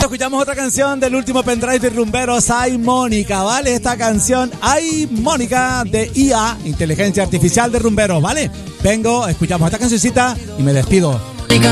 escuchamos otra canción del último pendrive de Rumberos. Ay, Mónica, ¿vale? Esta canción, Ay, Mónica, de IA, Inteligencia Artificial de Rumberos, ¿vale? Vengo, escuchamos esta cancioncita y me despido.